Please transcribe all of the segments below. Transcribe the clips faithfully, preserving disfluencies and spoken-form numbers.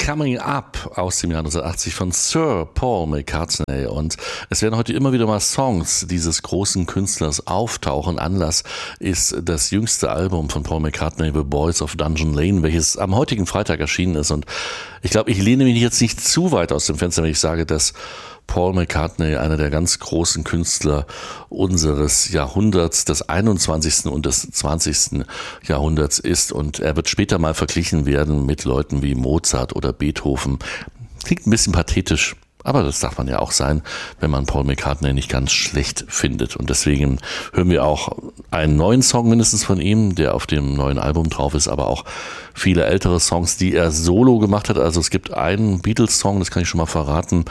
Coming Up aus dem Jahr neunzehnhundertachtzig von Sir Paul McCartney. Und es werden heute immer wieder mal Songs dieses großen Künstlers auftauchen. Anlass ist das jüngste Album von Paul McCartney, The Boys of Dungeon Lane, welches am heutigen Freitag erschienen ist. Und ich glaube, ich lehne mich jetzt nicht zu weit aus dem Fenster, wenn ich sage, dass Paul McCartney einer der ganz großen Künstler unseres Jahrhunderts, des einundzwanzigsten und des zwanzigsten Jahrhunderts ist. Und er wird später mal verglichen werden mit Leuten wie Mozart oder Beethoven. Klingt ein bisschen pathetisch, aber das darf man ja auch sein, wenn man Paul McCartney nicht ganz schlecht findet. Und deswegen hören wir auch einen neuen Song mindestens von ihm, der auf dem neuen Album drauf ist, aber auch viele ältere Songs, die er solo gemacht hat. Also es gibt einen Beatles-Song, das kann ich schon mal verraten,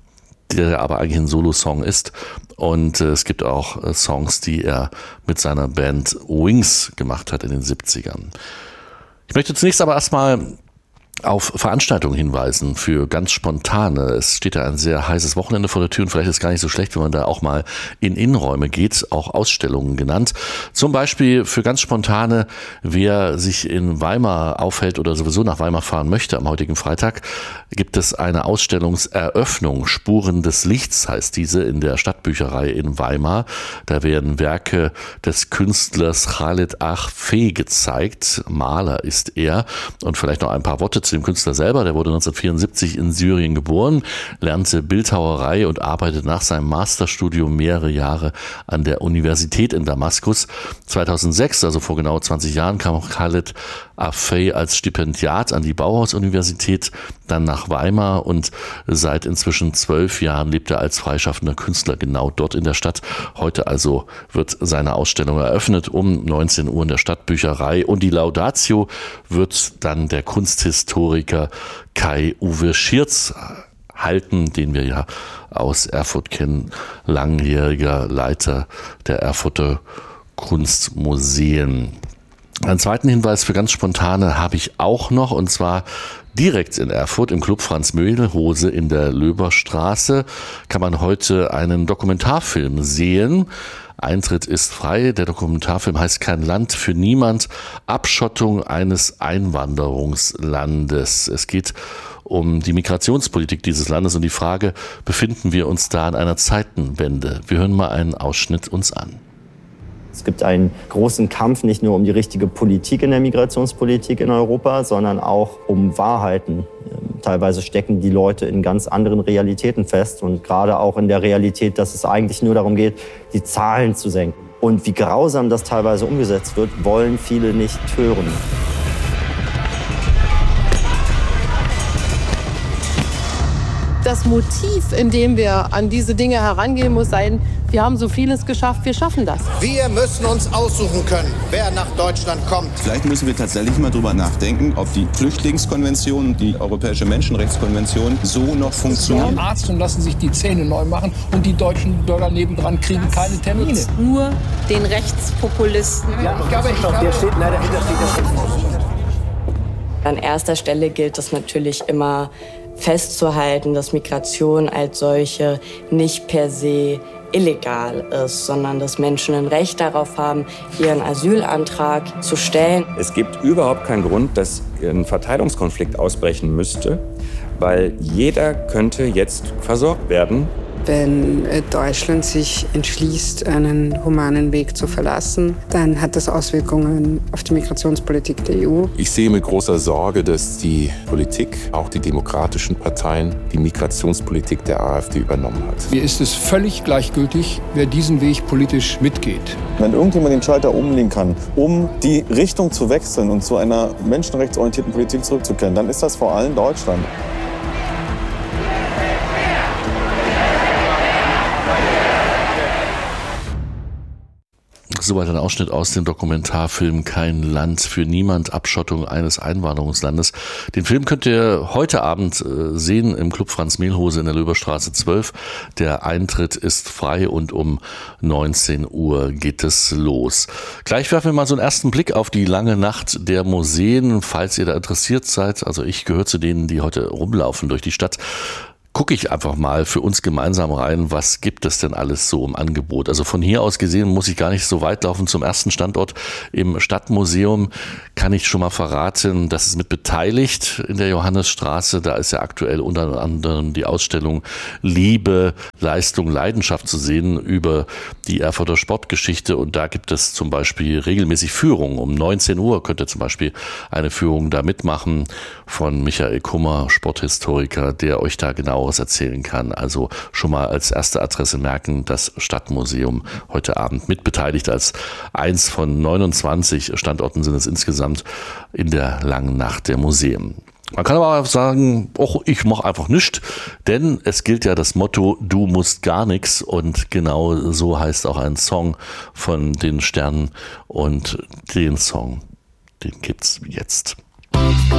der aber eigentlich ein Solo-Song ist. Und äh, es gibt auch äh, Songs, die er mit seiner Band Wings gemacht hat in den siebzigern. Ich möchte zunächst aber erstmal auf Veranstaltungen hinweisen für ganz spontane. Es steht ja ein sehr heißes Wochenende vor der Tür und vielleicht ist es gar nicht so schlecht, wenn man da auch mal in Innenräume geht, auch Ausstellungen genannt. Zum Beispiel für ganz spontane, wer sich in Weimar aufhält oder sowieso nach Weimar fahren möchte am heutigen Freitag, gibt es eine Ausstellungseröffnung. Spuren des Lichts heißt diese in der Stadtbücherei in Weimar. Da werden Werke des Künstlers Khaled Achfeh gezeigt. Maler ist er. Und vielleicht noch ein paar Worte zu dem Künstler selber. Der wurde neunzehnhundertvierundsiebzig in Syrien geboren, lernte Bildhauerei und arbeitet nach seinem Masterstudium mehrere Jahre an der Universität in Damaskus. zweitausendsechs, also vor genau zwanzig Jahren, kam auch Khaled Achfeh als Stipendiat an die Bauhaus-Universität, dann nach Weimar und seit inzwischen zwölf Jahren lebt er als freischaffender Künstler genau dort in der Stadt. Heute also wird seine Ausstellung eröffnet um neunzehn Uhr in der Stadtbücherei und die Laudatio wird dann der Kunsthistoriker Kai-Uwe Schierz halten, den wir ja aus Erfurt kennen, langjähriger Leiter der Erfurter Kunstmuseen. Einen zweiten Hinweis für ganz Spontane habe ich auch noch, und zwar direkt in Erfurt im Club Franz Möhlhose in der Löberstraße kann man heute einen Dokumentarfilm sehen. Eintritt ist frei. Der Dokumentarfilm heißt Kein Land für niemand. Abschottung eines Einwanderungslandes. Es geht um die Migrationspolitik dieses Landes und die Frage, befinden wir uns da an einer Zeitenwende? Wir hören mal einen Ausschnitt uns an. Es gibt einen großen Kampf nicht nur um die richtige Politik in der Migrationspolitik in Europa, sondern auch um Wahrheiten. Teilweise stecken die Leute in ganz anderen Realitäten fest und gerade auch in der Realität, dass es eigentlich nur darum geht, die Zahlen zu senken. Und wie grausam das teilweise umgesetzt wird, wollen viele nicht hören. Das Motiv, in dem wir an diese Dinge herangehen, muss sein, wir haben so vieles geschafft, wir schaffen das. Wir müssen uns aussuchen können, wer nach Deutschland kommt. Vielleicht müssen wir tatsächlich mal drüber nachdenken, ob die Flüchtlingskonvention und die Europäische Menschenrechtskonvention so noch funktionieren. Sie haben Arzt und lassen sich die Zähne neu machen und die deutschen Bürger nebendran kriegen keine Termine. Nur den Rechtspopulisten. Ja, ich glaube, ich glaube, der steht leider hinter steht An erster Stelle gilt es natürlich immer festzuhalten, dass Migration als solche nicht per se illegal ist, sondern dass Menschen ein Recht darauf haben, ihren Asylantrag zu stellen. Es gibt überhaupt keinen Grund, dass ein Verteilungskonflikt ausbrechen müsste, weil jeder könnte jetzt versorgt werden. Wenn Deutschland sich entschließt, einen humanen Weg zu verlassen, dann hat das Auswirkungen auf die Migrationspolitik der E U. Ich sehe mit großer Sorge, dass die Politik, auch die demokratischen Parteien, die Migrationspolitik der AfD übernommen hat. Mir ist es völlig gleichgültig, wer diesen Weg politisch mitgeht. Wenn irgendjemand den Schalter umlegen kann, um die Richtung zu wechseln und zu einer menschenrechtsorientierten Politik zurückzukehren, dann ist das vor allem Deutschland. Soweit ein Ausschnitt aus dem Dokumentarfilm Kein Land für niemand, Abschottung eines Einwanderungslandes. Den Film könnt ihr heute Abend sehen im Club Franz Möhlhose in der Löberstraße zwölf. Der Eintritt ist frei und um neunzehn Uhr geht es los. Gleich werfen wir mal so einen ersten Blick auf die lange Nacht der Museen, falls ihr da interessiert seid. Also ich gehöre zu denen, die heute rumlaufen durch die Stadt. gucke ich einfach mal für uns gemeinsam rein, was gibt es denn alles so im Angebot. Also von hier aus gesehen muss ich gar nicht so weit laufen zum ersten Standort im Stadtmuseum. Kann ich schon mal verraten, dass es mit beteiligt in der Johannesstraße. Da ist ja aktuell unter anderem die Ausstellung Liebe, Leistung, Leidenschaft zu sehen über die Erfurter Sportgeschichte. Und da gibt es zum Beispiel regelmäßig Führungen. Um neunzehn Uhr könnt ihr zum Beispiel eine Führung da mitmachen von Michael Kummer, Sporthistoriker, der euch da genaueres erzählen kann. Also schon mal als erste Adresse merken, das Stadtmuseum heute Abend mitbeteiligt als eins von neunundzwanzig Standorten sind es insgesamt in der langen Nacht der Museen. Man kann aber auch sagen, oh, ich mache einfach nichts, denn es gilt ja das Motto, du musst gar nichts, und genau so heißt auch ein Song von den Sternen, und den Song, den gibt's jetzt.